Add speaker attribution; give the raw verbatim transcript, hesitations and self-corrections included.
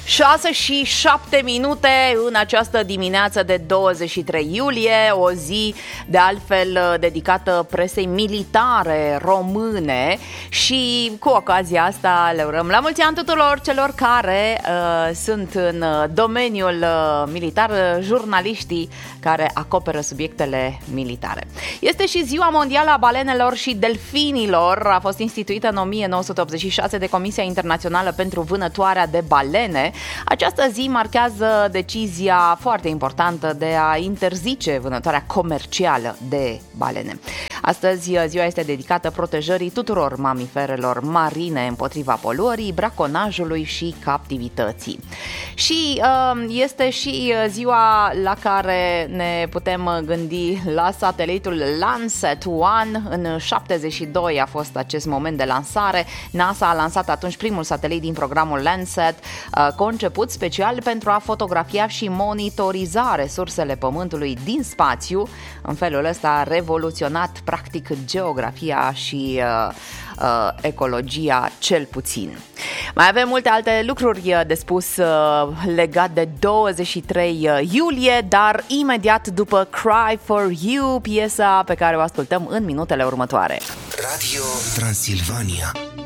Speaker 1: șase și șapte minute în această dimineață de douăzeci și trei iulie, o zi de altfel dedicată presei militare române și cu ocazia asta le urăm la mulți ani tuturor celor care uh, sunt în domeniul uh, militar, jurnaliștii care acoperă subiectele militare. Este și Ziua Mondială a Balenelor și Delfinilor, a fost instituită în o mie nouă sute optzeci și șase de Comisia Internațională pentru Vânătoarea de Balene. Această zi marchează decizia foarte importantă de a interzice vânătoarea comercială de balene. Astăzi ziua este dedicată protejării tuturor mamiferelor marine împotriva poluării, braconajului și captivității. Și uh, este și ziua la care ne putem gândi la satelitul Landsat unu. În șaptezeci și doi a fost acest moment de lansare. NASA a lansat atunci primul satelit din programul Landsat, uh, conceput special pentru a fotografia și monitoriza resursele Pământului din spațiu. În felul ăsta a revoluționat practic geografia și uh, uh, ecologia cel puțin. Mai avem multe alte lucruri de spus uh, legat de douăzeci și trei iulie, dar imediat după Cry for You, piesa pe care o ascultăm în minutele următoare.
Speaker 2: Radio Transilvania.